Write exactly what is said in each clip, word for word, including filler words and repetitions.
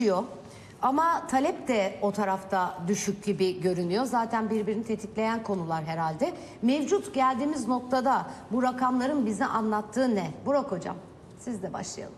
diyor. Ama talep de o tarafta düşük gibi görünüyor. Zaten birbirini tetikleyen konular herhalde. Mevcut geldiğimiz noktada bu rakamların bize anlattığı ne? Burak Hocam, siz de başlayalım.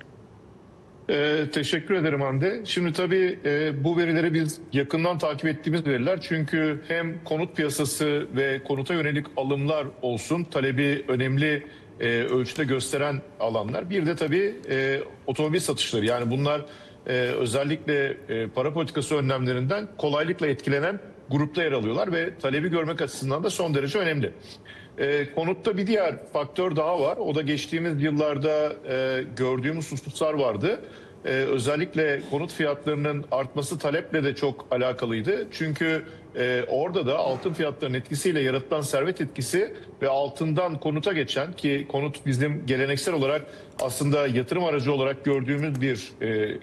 Ee, teşekkür ederim Hande. Şimdi tabii e, bu verileri biz yakından takip ettiğimiz veriler. Çünkü hem konut piyasası ve konuta yönelik alımlar olsun, talebi önemli e, ölçüde gösteren alanlar. Bir de tabii e, otomobil satışları. Yani bunlar e, özellikle e, para politikası önlemlerinden kolaylıkla etkilenen grupta yer alıyorlar ve talebi görmek açısından da son derece önemli. E, konutta bir diğer faktör daha var. O da geçtiğimiz yıllarda e, gördüğümüz hususlar vardı. E, özellikle konut fiyatlarının artması taleple de çok alakalıydı. Çünkü e, orada da altın fiyatlarının etkisiyle yaratılan servet etkisi ve altından konuta geçen, ki konut bizim geleneksel olarak aslında yatırım aracı olarak gördüğümüz bir e,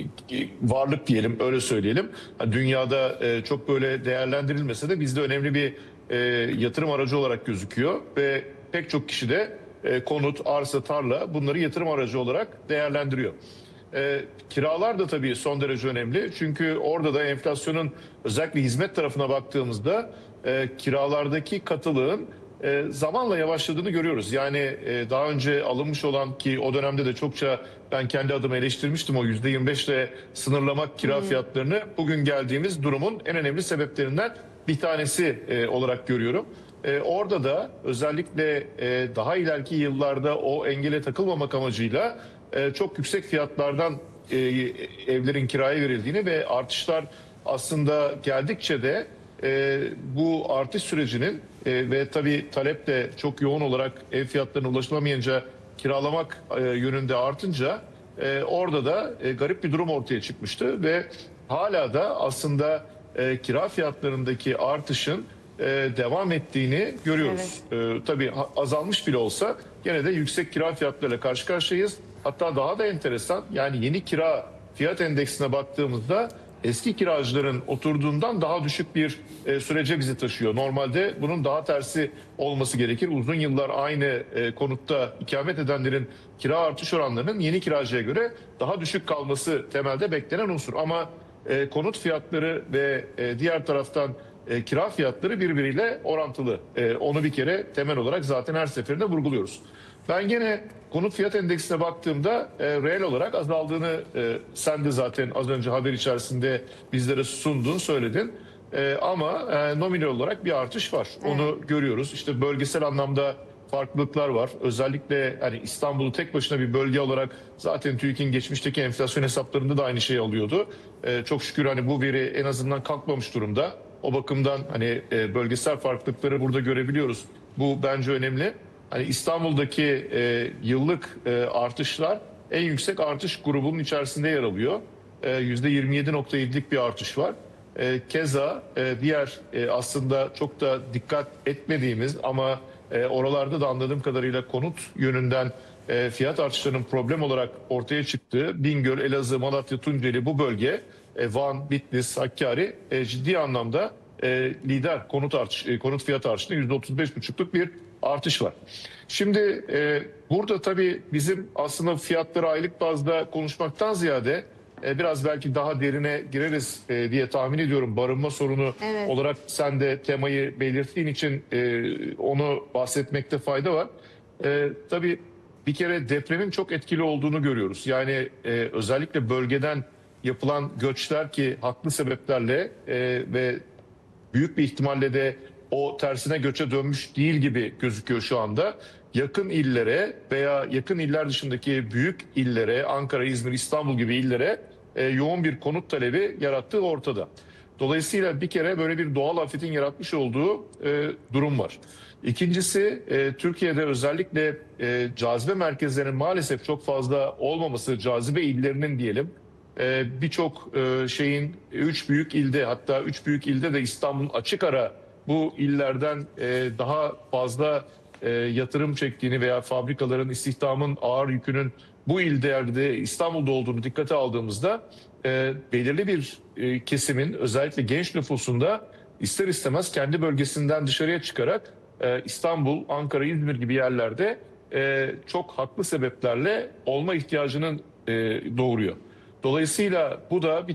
varlık diyelim, öyle söyleyelim. Dünyada e, çok böyle değerlendirilmese de bizde önemli bir e, yatırım aracı olarak gözüküyor ve pek çok kişi de e, konut, arsa, tarla bunları yatırım aracı olarak değerlendiriyor. E, kiralar da tabii son derece önemli. Çünkü orada da enflasyonun özellikle hizmet tarafına baktığımızda e, kiralardaki katılığın e, zamanla yavaşladığını görüyoruz. Yani e, daha önce alınmış olan, ki o dönemde de çokça ben kendi adıma eleştirmiştim o yüzde yirmi beş ile sınırlamak kira fiyatlarını, bugün geldiğimiz durumun en önemli sebeplerinden bir tanesi e, olarak görüyorum. E, orada da özellikle e, daha ileriki yıllarda o engele takılmamak amacıyla e, çok yüksek fiyatlardan e, evlerin kiraya verildiğini ve artışlar aslında geldikçe de e, bu artış sürecinin e, ve tabii talep de çok yoğun olarak ev fiyatlarına ulaşılamayınca kiralamak e, yönünde artınca e, orada da e, garip bir durum ortaya çıkmıştı ve hala da aslında e, kira fiyatlarındaki artışın e, devam ettiğini görüyoruz. Evet. E, tabii azalmış bile olsa gene de yüksek kira fiyatlarıyla karşı karşıyayız. Hatta daha da enteresan, yani yeni kira fiyat endeksine baktığımızda eski kiracıların oturduğundan daha düşük bir e, sürece bizi taşıyor. Normalde bunun daha tersi olması gerekir. Uzun yıllar aynı e, konutta ikamet edenlerin kira artış oranlarının yeni kiracıya göre daha düşük kalması temelde beklenen unsur. Ama e, konut fiyatları ve e, diğer taraftan e, kira fiyatları birbiriyle orantılı. E, onu bir kere temel olarak zaten her seferinde vurguluyoruz. Ben gene konut fiyat endeksine baktığımda e, reel olarak azaldığını e, sen de zaten az önce haber içerisinde bizlere sundun, söyledin. E, ama e, nominal olarak bir artış var. Evet. Onu görüyoruz. İşte bölgesel anlamda farklılıklar var. Özellikle hani İstanbul'u tek başına bir bölge olarak zaten TÜİK'in geçmişteki enflasyon hesaplarında da aynı şeyi alıyordu. E, çok şükür hani bu veri en azından kalkmamış durumda. O bakımdan hani e, bölgesel farklılıkları burada görebiliyoruz. Bu bence önemli. Hani İstanbul'daki e, yıllık e, artışlar en yüksek artış grubunun içerisinde yer alıyor. E, yüzde yirmi yedi nokta yedilik bir artış var. E, keza e, diğer e, aslında çok da dikkat etmediğimiz ama e, oralarda da anladığım kadarıyla konut yönünden e, fiyat artışlarının problem olarak ortaya çıktığı Bingöl, Elazığ, Malatya, Tunceli, bu bölge, e, Van, Bitlis, Hakkari e, ciddi anlamda e, lider konut artış, e, konut fiyat artışında yüzde otuz beş buçukluk bir artış var. Şimdi e, burada tabii bizim aslında fiyatları aylık bazda konuşmaktan ziyade e, biraz belki daha derine gireriz e, diye tahmin ediyorum. Barınma sorunu Evet. olarak sen de temayı belirttiğin için e, onu bahsetmekte fayda var. E, tabii bir kere depremin çok etkili olduğunu görüyoruz. Yani e, özellikle bölgeden yapılan göçler, ki haklı sebeplerle e, ve büyük bir ihtimalle de o tersine göçe dönmüş değil gibi gözüküyor şu anda. Yakın illere veya yakın iller dışındaki büyük illere, Ankara, İzmir, İstanbul gibi illere e, yoğun bir konut talebi yarattığı ortada. Dolayısıyla bir kere böyle bir doğal afetin yaratmış olduğu e, durum var. İkincisi, e, Türkiye'de özellikle e, cazibe merkezlerinin maalesef çok fazla olmaması, cazibe illerinin diyelim, Ee, birçok e, şeyin üç büyük ilde, hatta üç büyük ilde de İstanbul'un açık ara bu illerden e, daha fazla e, yatırım çektiğini veya fabrikaların, istihdamın ağır yükünün bu illerde, İstanbul'da olduğunu dikkate aldığımızda e, belirli bir e, kesimin, özellikle genç nüfusunda ister istemez kendi bölgesinden dışarıya çıkarak e, İstanbul, Ankara, İzmir gibi yerlerde e, çok haklı sebeplerle olma ihtiyacının e, doğuruyor. Dolayısıyla bu da bir